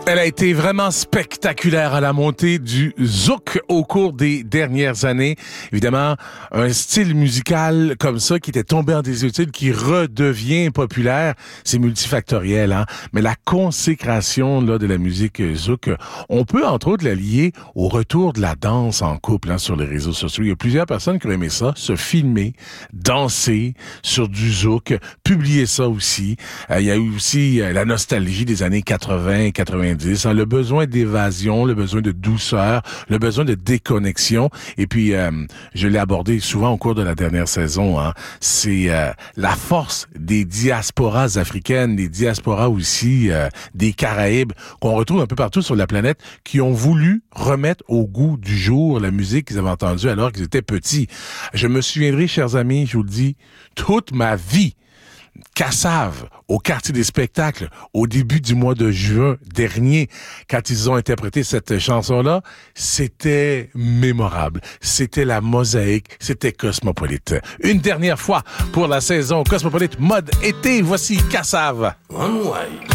Elle a été vraiment spectaculaire à la montée du zouk au cours des dernières années. Évidemment, un style musical comme ça qui était tombé en désuétude, qui redevient populaire, c'est multifactoriel, hein. Mais la consécration là de la musique zouk, on peut entre autres la lier au retour de la danse en couple hein, sur les réseaux sociaux. Il y a plusieurs personnes qui ont aimé ça, se filmer, danser sur du zouk, publier ça aussi. Il y a eu aussi la nostalgie des années 80, 90. Hein, le besoin d'évasion, le besoin de douceur, le besoin de déconnexion. Et puis, je l'ai abordé souvent au cours de la dernière saison, hein, c'est la force des diasporas africaines, des diasporas aussi des Caraïbes, qu'on retrouve un peu partout sur la planète, qui ont voulu remettre au goût du jour la musique qu'ils avaient entendue alors qu'ils étaient petits. Je me souviendrai, chers amis, je vous le dis, toute ma vie, Kassav, au quartier des spectacles, au début du mois de juin dernier, quand ils ont interprété cette chanson-là, c'était mémorable. C'était la mosaïque, c'était Cosmopolite. Une dernière fois pour la saison Cosmopolite mode été, voici Kassav. One way.